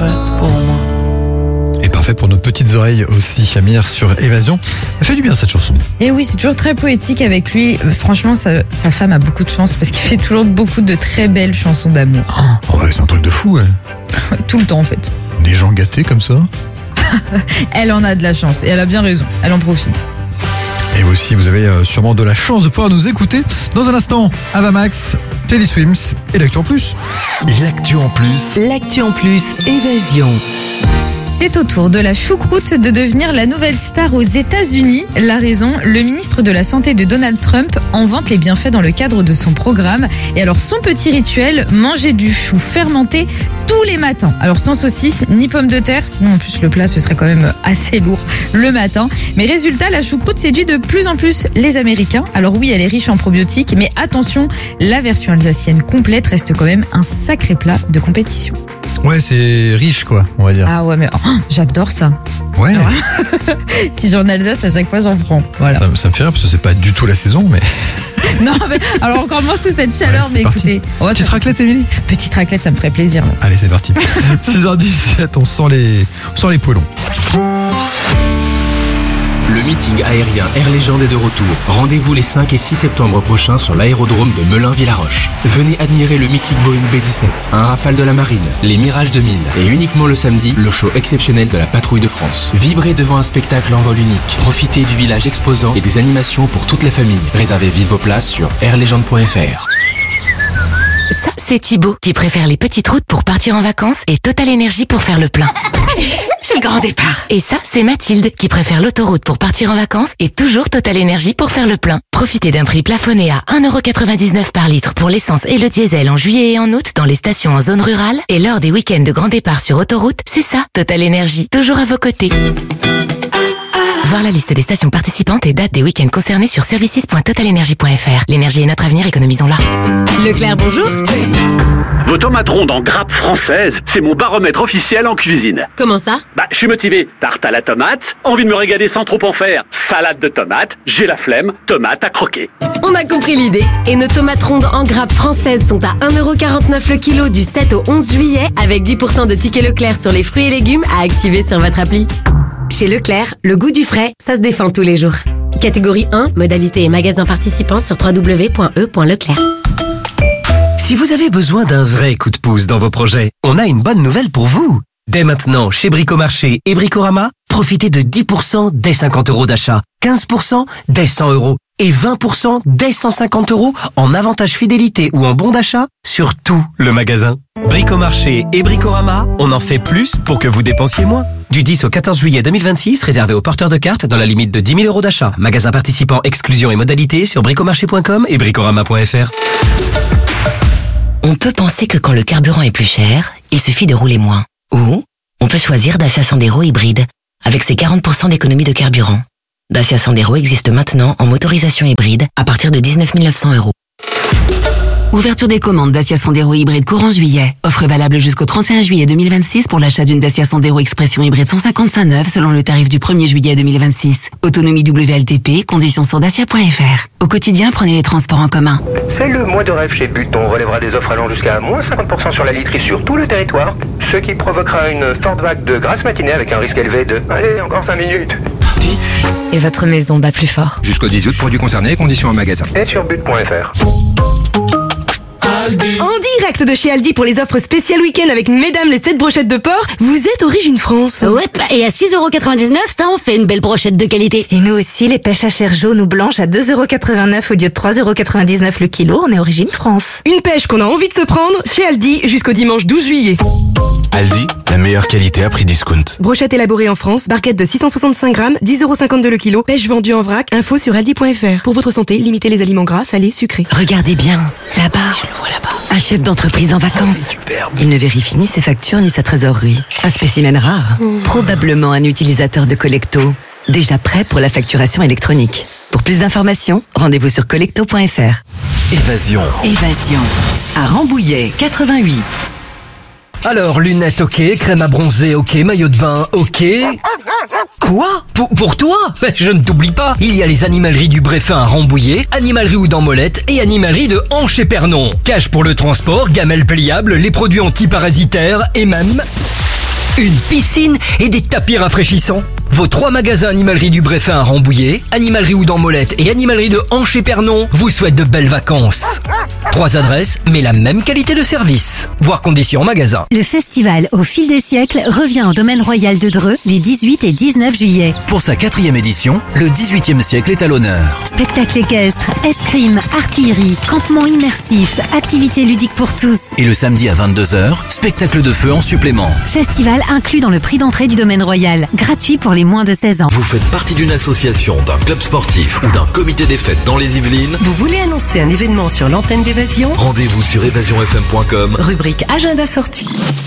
faite pour moi. Et parfait pour nos petites oreilles aussi, Amir sur Évasion. Elle fait du bien cette chanson. Et oui, c'est toujours très poétique avec lui. Franchement, sa femme a beaucoup de chance parce qu'il fait toujours beaucoup de très belles chansons d'amour. Oh ouais, c'est un truc de fou, ouais. Tout le temps en fait. Des gens gâtés comme ça. Elle en a de la chance et elle a bien raison. Elle en profite. Et aussi, vous avez sûrement de la chance de pouvoir nous écouter. Dans un instant, Avamax, Teddy Swims et l'Actu en Plus. L'actu en plus. L'actu en plus, Évasion. C'est au tour de la choucroute de devenir la nouvelle star aux États-Unis. La raison, le ministre de la Santé de Donald Trump en vante les bienfaits dans le cadre de son programme. Et alors son petit rituel, manger du chou fermenté tous les matins. Alors sans saucisse ni pommes de terre, sinon en plus le plat ce serait quand même assez lourd le matin. Mais résultat, la choucroute séduit de plus en plus les Américains. Alors oui, elle est riche en probiotiques, mais attention, la version alsacienne complète reste quand même un sacré plat de compétition. Ouais, c'est riche quoi, on va dire. Ah ouais, mais j'adore ça. Ouais. Alors, si j'ai en Alsace, à chaque fois j'en prends. Voilà. Ça me fait rire parce que c'est pas du tout la saison, mais. Non, mais alors encore moins sous cette chaleur, Ouais, mais parti. écoutez. Petite raclette, Émilie. Petite raclette, ça me ferait plaisir. Là. Allez, c'est parti. 6h17, on sent les poêlons. Le meeting aérien Air Légende est de retour. Rendez-vous les 5 et 6 septembre prochains sur l'aérodrome de Melun-Villaroche. Venez admirer le mythique Boeing B-17, un Rafale de la Marine, les Mirage 2000 et uniquement le samedi, le show exceptionnel de la Patrouille de France. Vibrez devant un spectacle en vol unique. Profitez du village exposant et des animations pour toute la famille. Réservez vite vos places sur airlegende.fr. Ça, c'est Thibaut qui préfère les petites routes pour partir en vacances et Total Énergie pour faire le plein. C'est le grand départ. Et ça, c'est Mathilde qui préfère l'autoroute pour partir en vacances et toujours Total Énergie pour faire le plein. Profitez d'un prix plafonné à 1,99€ par litre pour l'essence et le diesel en juillet et en août dans les stations en zone rurale. Et lors des week-ends de grand départ sur autoroute, c'est ça, Total Énergie, toujours à vos côtés. Voir la liste des stations participantes et dates des week-ends concernés sur services.totalenergie.fr. L'énergie est notre avenir, économisons-la. Leclerc, bonjour. Vos tomates rondes en grappe française, c'est mon baromètre officiel en cuisine. Comment ça? Je suis motivé. Tarte à la tomate, envie de me régaler sans trop en faire. Salade de tomates, j'ai la flemme, tomate à croquer. On a compris l'idée. Et nos tomates rondes en grappe françaises sont à 1,49€ le kilo du 7 au 11 juillet avec 10% de tickets Leclerc sur les fruits et légumes à activer sur votre appli. Chez Leclerc, le goût du frais, ça se défend tous les jours. Catégorie 1, modalité et magasin participants sur www.e.leclerc. Si vous avez besoin d'un vrai coup de pouce dans vos projets, on a une bonne nouvelle pour vous. Dès maintenant, chez Bricomarché et Bricorama, profitez de 10% dès 50€ d'achat, 15% dès 100€ et 20% dès 150€ en avantage fidélité ou en bon d'achat sur tout le magasin. Bricomarché et Bricorama, on en fait plus pour que vous dépensiez moins. Du 10 au 14 juillet 2026, réservé aux porteurs de cartes dans la limite de 10 000€ d'achat. Magasin participant, exclusion et modalités sur bricomarché.com et bricorama.fr. On peut penser que quand le carburant est plus cher, il suffit de rouler moins. Ou on peut choisir Dacia Sandero hybride, avec ses 40% d'économie de carburant. Dacia Sandero existe maintenant en motorisation hybride à partir de 19 900€. Ouverture des commandes Dacia Sandero hybride courant juillet. Offre valable jusqu'au 31 juillet 2026 pour l'achat d'une Dacia Sandero Expression hybride 155 neuve selon le tarif du 1er juillet 2026. Autonomie WLTP, conditions sur dacia.fr. Au quotidien, prenez les transports en commun. C'est le mois de rêve chez But. On relèvera des offres allant jusqu'à moins 50% sur la literie sur tout le territoire, ce qui provoquera une forte vague de grasse matinée avec un risque élevé de... Allez, encore 5 minutes. Et votre maison bat plus fort. Jusqu'au 18 août, produits concernés, conditions en magasin. Et sur but.fr. En direct de chez Aldi pour les offres spéciales week-end avec mesdames les 7 brochettes de porc, vous êtes Origine France. Ouais, et à 6,99€, ça en fait une belle brochette de qualité. Et nous aussi, les pêches à chair jaune ou blanche à 2,89€ au lieu de 3,99€ le kilo, on est Origine France. Une pêche qu'on a envie de se prendre chez Aldi jusqu'au dimanche 12 juillet. Aldi, la meilleure qualité à prix discount. Brochette élaborée en France, barquette de 665 grammes, 10,52€ le kilo, pêche vendue en vrac, info sur aldi.fr. Pour votre santé, limitez les aliments gras, salés, sucrés. Regardez bien, là-bas. Je le vois là-bas. Un chef d'entreprise en vacances. Superbe. Il ne vérifie ni ses factures ni sa trésorerie. Un spécimen rare. Probablement un utilisateur de Collecto. Déjà prêt pour la facturation électronique. Pour plus d'informations, rendez-vous sur collecto.fr. Évasion. À Rambouillet, 88. Alors, lunettes ok, crème à bronzer ok, maillot de bain ok... Quoi? Pour toi? Je ne t'oublie pas, il y a les animaleries du Bréfin à Rambouillet, animalerie Houdan-Molette et animalerie de Hanche-et-Pernon. Cache pour le transport, gamelles pliables, les produits antiparasitaires et même une piscine et des tapis rafraîchissants. Vos 3 magasins Animalerie du Bréfin à Rambouillet, Animalerie Houdan Molette et Animalerie de Hanche-et-Pernon vous souhaitent de belles vacances. 3 adresses, mais la même qualité de service. Voir conditions en magasin. Le festival Au fil des siècles revient au domaine royal de Dreux les 18 et 19 juillet. Pour sa 4e édition, le 18e siècle est à l'honneur. Spectacle équestre, escrime, artillerie, campement immersif, activités ludiques pour tous. Et le samedi à 22h, spectacle de feu en supplément. Festival inclus dans le prix d'entrée du domaine royal. Gratuit pour les moins de 16 ans. Vous faites partie d'une association, d'un club sportif ou d'un comité des fêtes dans les Yvelines? Vous voulez annoncer un événement sur l'antenne d'Évasion? Rendez-vous sur évasionfm.com. Rubrique agenda sortie.